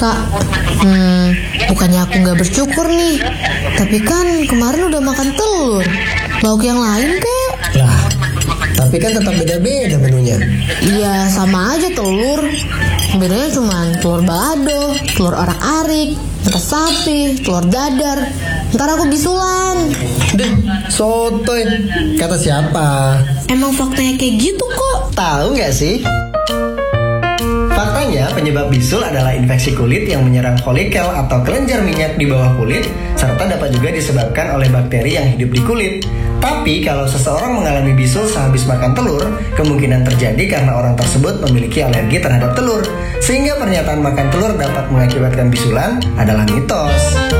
Kak, bukannya aku nggak bersyukur nih, tapi kan kemarin udah makan telur. Lauk yang lain kek? Lah, tapi kan tetap beda-beda menunya. Iya, sama aja telur. Bedanya cuma telur balado, telur orak-arik, mata sapi, telur dadar. Ntar aku bisulan. Deh, sotoy. Kata siapa? Emang faktanya kayak gitu kok. Tahu nggak sih? Faktanya, penyebab bisul adalah infeksi kulit yang menyerang folikel atau kelenjar minyak di bawah kulit, serta dapat juga disebabkan oleh bakteri yang hidup di kulit. Tapi kalau seseorang mengalami bisul sehabis makan telur, kemungkinan terjadi karena orang tersebut memiliki alergi terhadap telur. Sehingga pernyataan makan telur dapat mengakibatkan bisulan adalah mitos.